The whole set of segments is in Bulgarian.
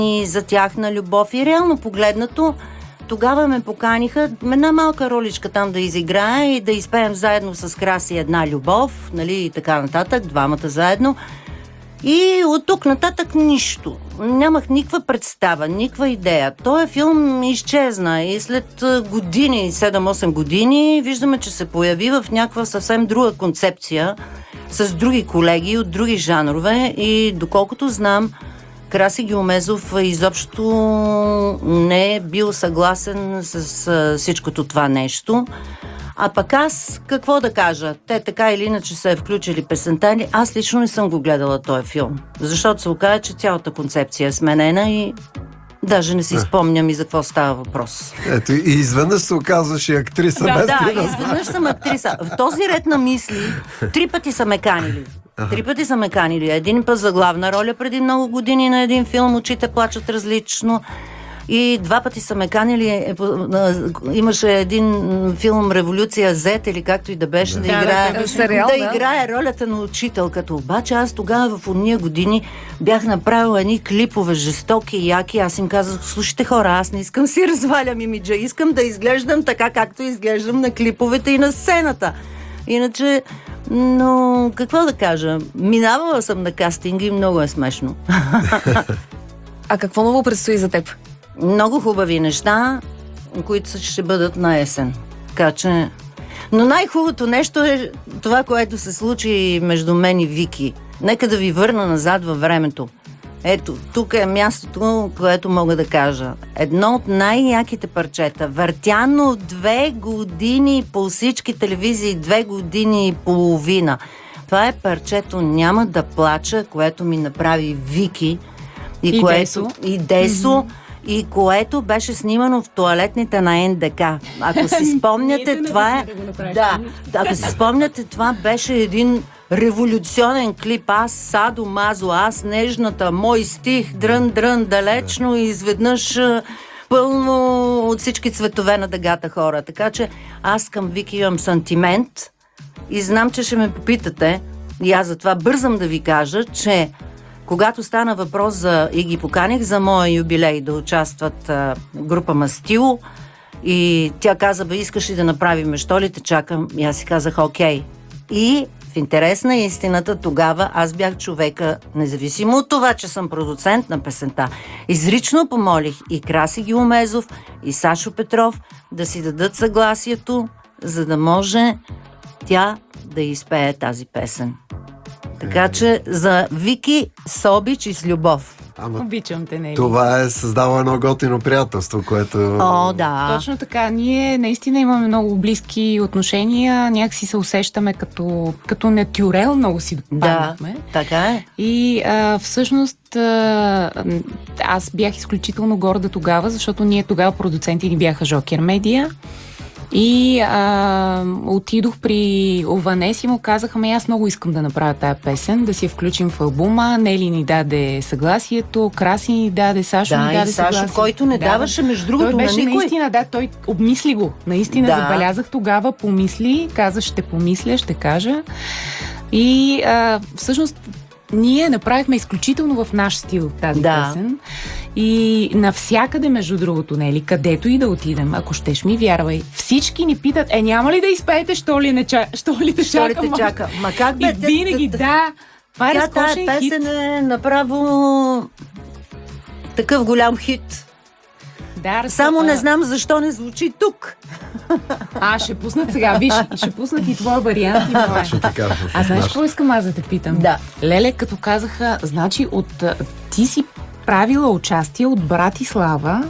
за тяхна любов. И реално погледнато, тогава ме поканиха една малка роличка там да изиграя и да изпеем заедно с Краси една любов, нали, и така нататък, двамата заедно. И от тук нататък нищо. Нямах никаква представа, никаква идея. Този филм изчезна и след години, 7-8 години, виждаме, че се появи в някаква съвсем друга концепция, с други колеги от други жанрове и доколкото знам, Краси Геомезов изобщо не е бил съгласен с всичкото това нещо. А пък аз, какво да кажа? Те така или иначе са включили песента. Аз лично не съм го гледала този филм. Защото се оказа, че цялата концепция е сменена и даже не си спомням и за какво става въпрос. Ето, и изведнъж се оказваш и актриса. Да, изведнъж съм актриса. В този ред на мисли 3 пъти са ме канили. 3 пъти са ме канили. Един път за главна роля преди много години на един филм "Очите плачат различно". И 2 пъти са ме канили. Имаше един филм "Революция Z" или както и да беше, да играе ролята на учителката. Обаче аз тогава в ония години бях направила едни клипове жестоки и яки. Аз им казах: слушайте хора, аз не искам си развалям имиджа, искам да изглеждам така, както изглеждам на клиповете и на сцената. Иначе, но какво да кажа? Минавала съм на кастинги и много е смешно. А какво ново предстои за теб? Много хубави неща, които ще бъдат на есен. Така че... Но най-хубавото нещо е това, което се случи между мен и Вики. Нека да ви върна назад във времето. Ето, тук е мястото, което мога да кажа. Едно от най-яките парчета, въртяно 2 години по всички телевизии, 2 години и половина. Това е парчето "Няма да плача", което ми направи Вики и Десо. И което беше снимано в тоалетните на НДК. Ако си спомняте, ако си спомняте, това беше един революционен клип. Аз Садо Мазо, аз нежната, мой стих, дрън, далечно и изведнъж пълно от всички цветове на дъгата хора. Така че аз към Вики имам сантимент и знам, че ще ме попитате и аз затова бързам да ви кажа, че когато стана въпрос и ги поканих за моя юбилей да участват група Мастил и тя каза: "Искаш ли да направим, що ли те чакам?" И аз си казах: "Окей." И в интерес на истината, тогава аз бях човека, независимо от това, че съм продуцент на песента, изрично помолих и Краси Геомезов, и Сашо Петров да си дадат съгласието, за да може тя да изпее тази песен. Така че за Вики с обич и с любов. Обичам те, Нели. Това е създало едно готино приятелство, което... Да. Точно така. Ние наистина имаме много близки отношения. Някакси се усещаме като натюрел. Много си допаднахме. Да, така е. И всъщност аз бях изключително горда тогава, защото ние тогава продуценти ни бяха Жокер Медия. И отидох при Ованес и му казаха: "Аз много искам да направя тая песен, да си я включим в албума." Нели ни даде съгласието, Краси ни даде, Сашо ни даде съгласието. Сашо, който не даваше между другото той беше на никой. Наистина, той обмисли го. Наистина забелязах тогава, помисли, каза: "Ще помисля, ще кажа." И всъщност ние направихме изключително в наш стил тази песен. И навсякъде, между другото, Нели, където и да отидем, ако щеш ми вярвай, всички ни питат: "Няма ли да изпеете, що ли те чака?" Ма как бе? И винаги това е разкошен хит. Тази песен е направо такъв голям хит. Да, само не знам защо не звучи тук. Ще пуснат сега, виж, ще пуснат и твой вариант. Знаеш какво искам аз да те питам? Да. Леле, като казаха, значи ти си правила участие от Братислава,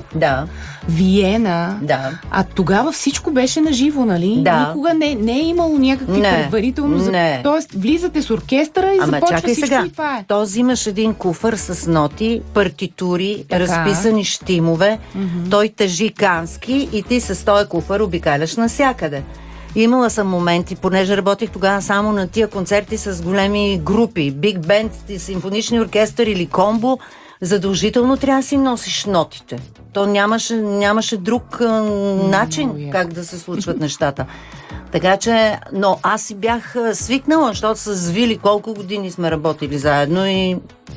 Виена, а тогава всичко беше на живо, нали? Никога не е имало някакви предварително. Тоест, влизате с оркестъра и започва всичко сега. И това е. То взимаш един куфър с ноти, партитури, разписани щимове, той тежи кански и ти с този куфър обикаляш навсякъде. Имала съм моменти, понеже работих тогава само на тия концерти с големи групи, биг бенд, симфонични оркестър или комбо, задължително трябва да си носиш нотите. То нямаше друг начин как да се случват нещата. Така че, но аз си бях свикнала, защото с Вили колко години сме работили заедно и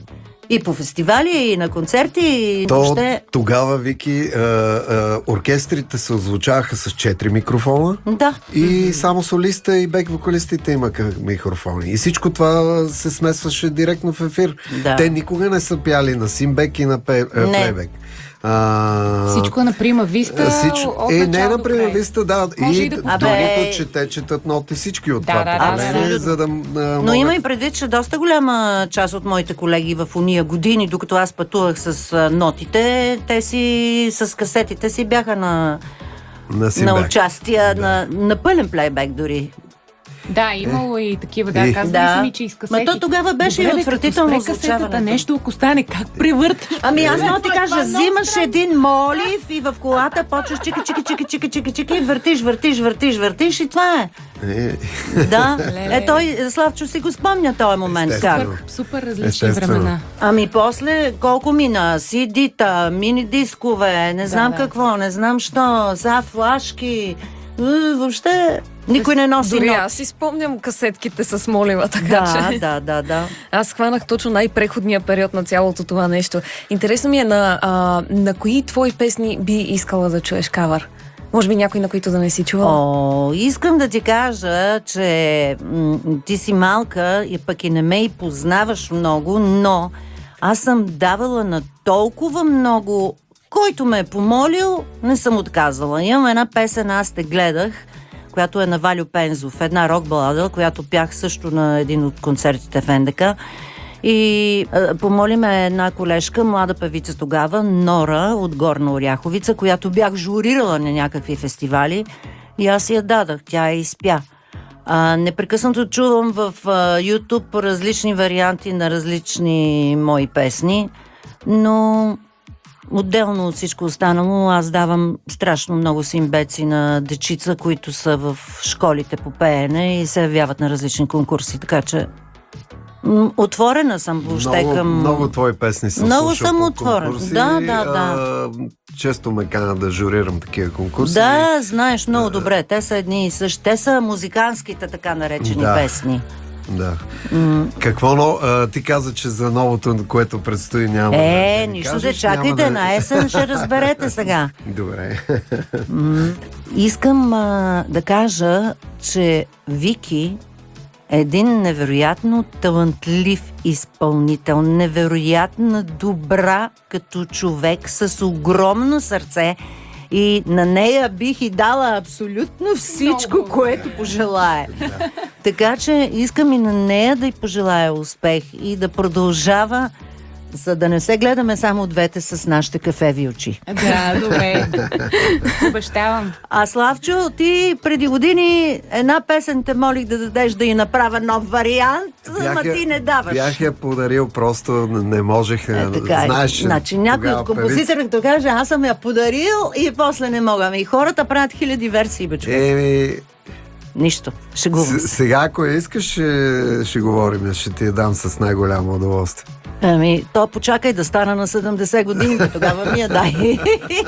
И по фестивали, и на концерти, и То въобще... тогава, Вики, оркестрите се озвучаваха с 4 микрофона Да. и само солиста и бек-вокалистите имаха микрофони. И всичко това се смесваше директно в ефир. Да. Те никога не са пяли на симбек и на плейбек. Всичко е на прима виста. От не начало на до прима край. виста, да. Може И и да другото, че те четат ноти всички от това поколение, абсолютно. за да Но има и предвид, че доста голяма част от моите колеги в уния години, докато аз пътувах с нотите, те си с касетите си бяха на симбек. участия, на пълен плейбек дори. Да, имало и такива, казвали са ми, че изкасети. Ма то тогава беше и отвратително звучаването. Нещо, ако стане, как превърташ? Ами аз мога ти кажа, взимаш един молив и в колата почваш чики, въртиш и това е. Да, той, Славчо си го спомня този момент. Как? Супер различни времена. Ами после колко мина? CD-та, мини-дискове, не знам какво, не знам що, за флашки. Въобще никой не носи Дори ноти. аз си спомням касетките с молива, така че... Да. Аз хванах точно най-преходния период на цялото това нещо. Интересно ми е на кои твои песни би искала да чуеш кавър? Може би някой, на които да не си чувала? Искам да ти кажа, че ти си малка и пък и не ме и познаваш много, но аз съм давала на толкова много, който ме е помолил, не съм отказала. Имам една песен, аз те гледах, която е на Валю Пензов, една рок балада, която пях също на един от концертите в НДК. И помоли ме една колежка, млада певица тогава, Нора от Горна Оряховица, която бях журирала на някакви фестивали и аз я дадах, тя я изпя. Непрекъснато чувам в YouTube различни варианти на различни мои песни, но отделно от всичко останало, аз давам страшно много симбеци на дечица, които са в школите по пеене и се явяват на различни конкурси, така че отворена съм въобще към... Много твои песни съм много слушал съм по отворена. конкурси. Да. Често ме кана да журирам такива конкурси. Да, знаеш много добре. Те са едни и същи. Те са музиканските така наречени песни. Да. Какво ти каза, че за новото, което предстои, няма да нищо кажеш, да чакайте, на есен ще разберете сега. Добре. Искам да кажа, че Вики е един невероятно талантлив изпълнител, невероятно добра като човек, с огромно сърце и на нея бих и дала абсолютно всичко, което пожелае. Така че искам и на нея да й пожелая успех и да продължава, за да не се гледаме само двете с нашите кафеви очи. Да, добре. Обещавам. А Славчо, ти преди години една песен те молих да дадеш да й направя нов вариант, ама ти не даваш. Бях я подарил, просто не можех. Знаеш, значи някой от композиторите каже, аз съм я подарил и после не мога. И хората правят хиляди версии, бе, човек. Нищо, шегувам се. Сега, ако искаш, ще говорим, ще ти я дам с най-голямо удоволствие. То почакай да стана на 70 години, тогава ми я дай.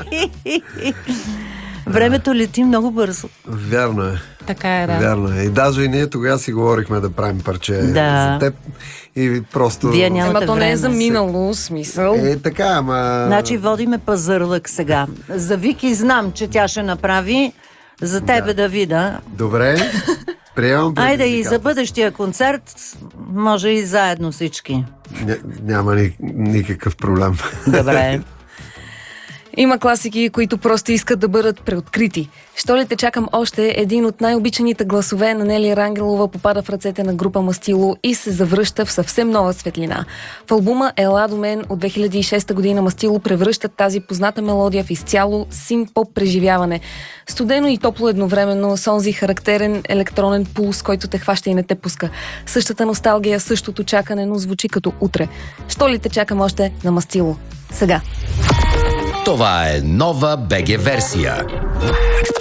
Времето лети много бързо. Вярно е. Така е, да. Вярно е. И даже и ние тогава си говорихме да правим парче за теб. И просто... Вие нямате то време. не е за минало смисъл. Така, ама... Значи водиме пазарлък сега. За Вики знам, че тя ще направи. За тебе да видя. Добре. Приемам. Айде и за бъдещия концерт, може и заедно всички. Няма никакъв проблем. Добре. Има класики, които просто искат да бъдат преоткрити. Що ли те чакам още, един от най-обичаните гласове на Нели Рангелова попада в ръцете на група Мастило и се завръща в съвсем нова светлина. В албума Ела до мен от 2006 година Мастило превръщат тази позната мелодия в изцяло син-поп преживяване. Студено и топло едновременно, с онзи характерен електронен пулс, който те хваща и не те пуска. Същата носталгия, същото чакане, но звучи като утре. Що ли те чакам още на Мастило? Сега. Това е нова БГ версия.